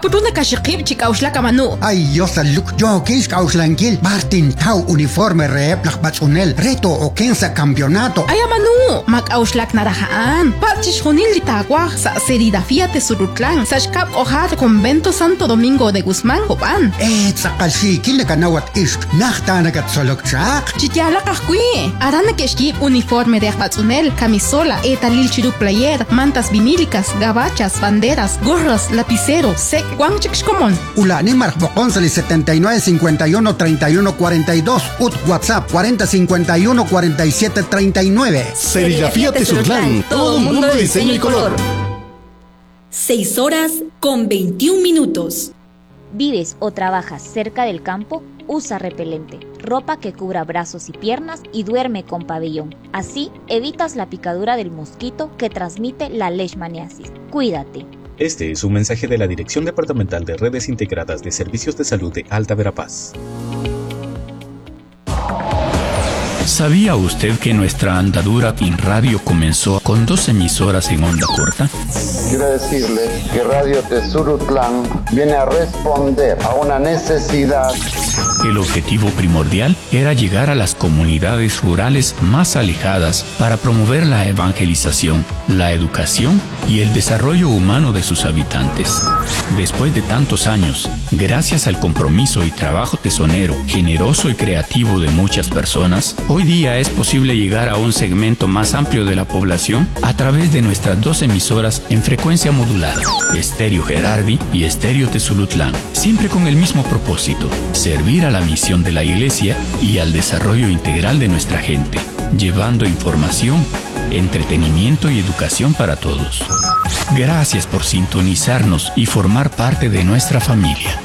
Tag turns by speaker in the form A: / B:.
A: putuna kashikib chikauslaka manu.
B: Ay, Dios aluk, yo kis kauslankil, Martin Tau uniforme rep lakbatsunel, reto o kensa campeonato.
A: Ay manu, makauslak narahaan. Pachish junil litagua sa Serigrafía Tesurutlan, sa shkap ojad Convento Santo Domingo de Guzmán, Copan.
B: Sakalsi, kilakanawat isk, nachtanagat solokchak.
A: Chitiala kahkui, arana keshkip uniforme de akbatsunel, camisola, etalil chiru player, mantas vinílicas, gabachas, banderas, gorras, lapiceros, sec, guanchikshkomon.
B: Ulani marcboconsali 79 51 31 42, ut WhatsApp 40 51 47 39.
C: Serigrafía Tesurutlan, todo mundo de diseño y color.
D: 6 horas con 21 minutos.
E: ¿Vives o trabajas cerca del campo? Usa repelente, ropa que cubra brazos y piernas y duerme con pabellón. Así evitas la picadura del mosquito que transmite la leishmaniasis. Cuídate.
F: Este es un mensaje de la Dirección Departamental de Redes Integradas de Servicios de Salud de Alta Verapaz.
G: ¿Sabía usted que nuestra andadura en radio comenzó con 2 emisoras en onda corta?
H: Quiero decirle que Radio Tesurutlan viene a responder a una necesidad.
G: El objetivo primordial era llegar a las comunidades rurales más alejadas para promover la evangelización, la educación y el desarrollo humano de sus habitantes. Después de tantos años, gracias al compromiso y trabajo tesonero, generoso y creativo de muchas personas, hoy día es posible llegar a un segmento más amplio de la población a través de nuestras 2 emisoras en frecuencia modulada, Estéreo Gerardi y Estéreo Tesulutlan, siempre con el mismo propósito: servir a la misión de la Iglesia y al desarrollo integral de nuestra gente, llevando información, entretenimiento y educación para todos. Gracias por sintonizarnos y formar parte de nuestra familia.